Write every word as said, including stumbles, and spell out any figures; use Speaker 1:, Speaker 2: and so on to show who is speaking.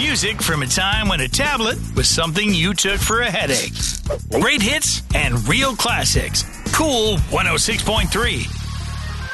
Speaker 1: music from a time when a tablet was something you took for a headache. Great hits and real classics. Cool one oh six point three.